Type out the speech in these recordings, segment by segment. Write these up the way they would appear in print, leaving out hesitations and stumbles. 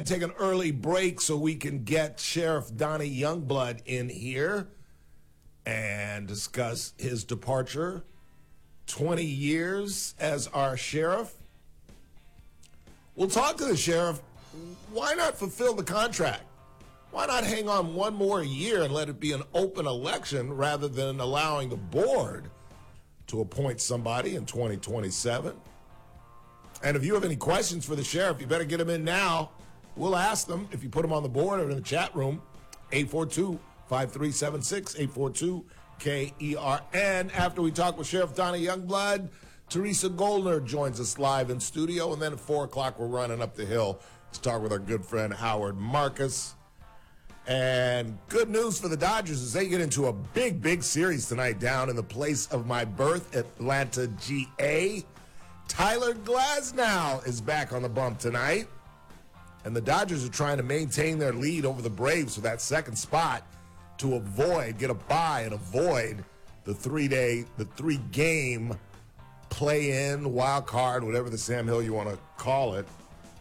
to take an early break so we can get Sheriff Donnie Youngblood in here and discuss his departure. 20 years as our sheriff. We'll talk to the sheriff. Why not fulfill the contract? Why not hang on one more year and let it be an open election rather than allowing the board to appoint somebody in 2027? And if you have any questions for the sheriff, you better get them in now. We'll ask them if you put them on the board or in the chat room. 842-5376, 842-KERN. After we talk with Sheriff Donnie Youngblood, Teresa Goldner joins us live in studio. And then at 4 o'clock, we're running up the hill to talk with our good friend Howard Marcus. And good news for the Dodgers as they get into a big series tonight down in the place of my birth, Atlanta, GA. Tyler Glasnow is back on the bump tonight. And the Dodgers are trying to maintain their lead over the Braves for that second spot to get a bye and avoid the three-game play-in, wild card, whatever the Sam Hill you want to call it.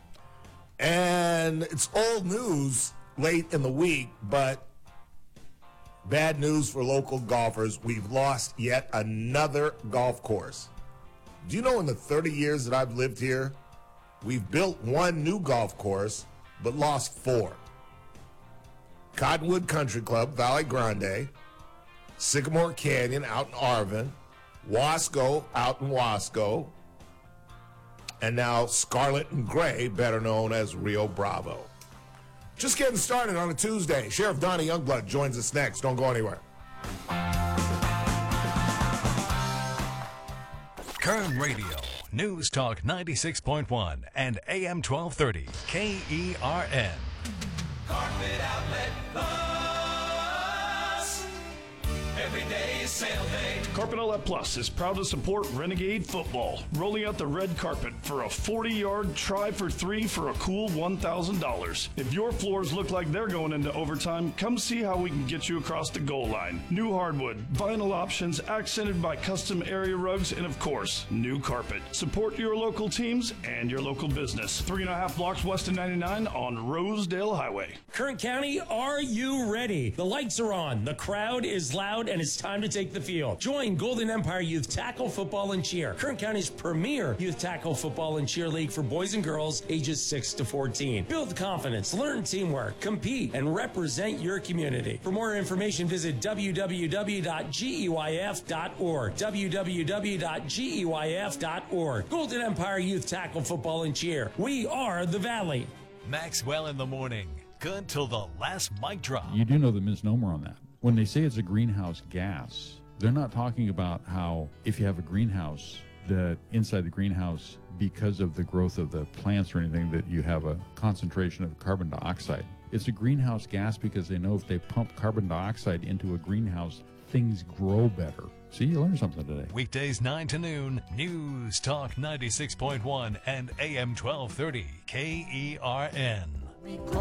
And it's old news late in the week, but bad news for local golfers. We've lost yet another golf course. Do you know in the 30 years that I've lived here, we've built one new golf course, but lost 4. Cottonwood Country Club, Valley Grande, Sycamore Canyon out in Arvin, Wasco out in Wasco, and now Scarlet and Gray, better known as Rio Bravo. Just getting started on a Tuesday. Sheriff Donnie Youngblood joins us next. Don't go anywhere. Kern Radio, News Talk 96.1 and AM 1230, KERN. Carpet Outlet Plus. Every day is sale day. Carpet Outlet Plus is proud to support Renegade Football, rolling out the red carpet for a 40-yard try for 3 for a cool $1,000. If your floors look like they're going into overtime, come see how we can get you across the goal line. New hardwood, vinyl options accented by custom area rugs, and of course, new carpet. Support your local teams and your local business. 3.5 blocks west of 99 on Rosedale Highway. Kern County, are you ready? The lights are on, the crowd is loud, and it's time to take the field. Join Golden Empire Youth Tackle Football and Cheer, Kern County's premier youth tackle football and cheer league for boys and girls ages 6 to 14. Build confidence, learn teamwork, compete, and represent your community. For more information, visit www.geyf.org. www.geyf.org. Golden Empire Youth Tackle Football and Cheer. We are the Valley. Maxwell in the morning. Good till the last mic drop. You do know the misnomer on that. When they say it's a greenhouse gas, they're not talking about how if you have a greenhouse, that inside the greenhouse, because of the growth of the plants or anything, that you have a concentration of carbon dioxide. It's a greenhouse gas because they know if they pump carbon dioxide into a greenhouse, things grow better. See, you learned something today. Weekdays 9 to noon, News Talk 96.1 and AM 1230, KERN.